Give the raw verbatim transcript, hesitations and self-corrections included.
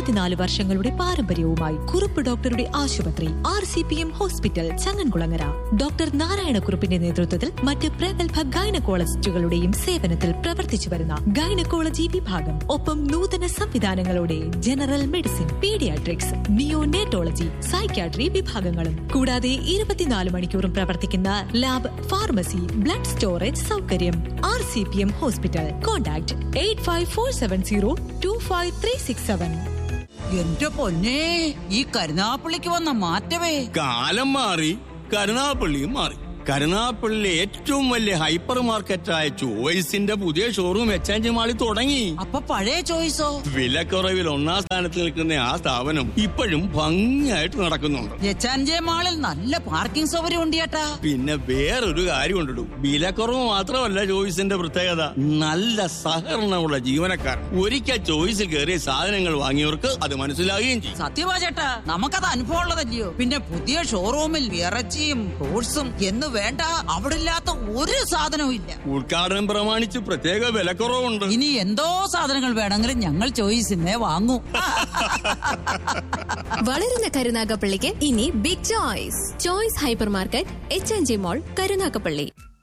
മുപ്പത്തിനാല് വർഷങ്ങളുടെ പാരമ്പര്യവുമായി കുറുപ്പ് ഡോക്ടറുടെ ആശുപത്രി R C P M hospital Changankulangara. Doctor നാരായണക്കുറുപ്പിന്റെ നേതൃത്വത്തിൽ മറ്റ് പ്രഗത്ഭ ഗൈനക്കോളജിസ്റ്റുകളുടെയും സേവനത്തിൽ പ്രവർത്തിച്ചു വരുന്ന ഗൈനക്കോളജി വിഭാഗം, ഒപ്പം നൂതന സംവിധാനങ്ങളോടെ general medicine, paediatrics, neonatology, psychiatry വിഭാഗങ്ങളും കൂടാതെ ഇരുപത്തിനാല് മണിക്കൂറും പ്രവർത്തിക്കുന്ന ലാബ്, ഫാർമസി, ബ്ലഡ് സ്റ്റോറേജ് സൗകര്യം. R C P M hospital. Contact eight five four seven zero to five three six seven. എന്റെ പൊന്നേ, ഈ കരുനാപ്പള്ളിക്ക് വന്ന മാറ്റമേ. കാലം മാറി, കരുനാപ്പള്ളിയും മാറി. കരുനാപ്പള്ളിയിലെ ഏറ്റവും വലിയ ഹൈപ്പർ മാർക്കറ്റായ ചോയ്സിന്റെ പുതിയ ഷോറൂം എച്ച് മാളിൽ തുടങ്ങി. അപ്പൊ പഴയ ചോയ്സോ? വിലക്കുറവിൽ ഒന്നാം സ്ഥാനത്ത് നിൽക്കുന്ന ആ സ്ഥാപനം ഇപ്പോഴും ഭംഗിയായിട്ട് നടക്കുന്നുണ്ട്. എച്ച് മാളിൽ നല്ല പാർക്കിംഗ് സൗകര്യം ഉണ്ട് ചേട്ടാ. പിന്നെ വേറൊരു കാര്യം ഉണ്ടിടും, വിലക്കുറവ് മാത്രമല്ല ചോയ്സിന്റെ പ്രത്യേകത, നല്ല സഹകരണമുള്ള ജീവനക്കാർ. ഒരിക്കൽ ചോയ്സിൽ കയറിയ സാധനങ്ങൾ വാങ്ങിയവർക്ക് അത് മനസ്സിലാകുകയും ചെയ്യും. സത്യമാ ചേട്ടാ, നമുക്കത് അനുഭവം ഉള്ളതല്ലയോ. പിന്നെ പുതിയ ഷോറൂമിൽ ഇറച്ചിയും ഫ്രൂട്ട്സും എന്ന് വേണ്ട, അവിടെ ഇല്ലാത്ത ഒരു സാധനവും ഇല്ല. ഉദ്ഘാടനം പ്രമാണിച്ച് പ്രത്യേക വിലക്കുറവുണ്ട്. ഇനി എന്തോ സാധനങ്ങൾ വേണമെങ്കിലും ഞങ്ങൾ ചോയ്സിനെ വാങ്ങൂ. വളരുന്ന കരുനാഗപ്പള്ളിക്ക് ഇനി big choice. Choice hyper market, H N G മോൾ, കരുനാഗപ്പള്ളി.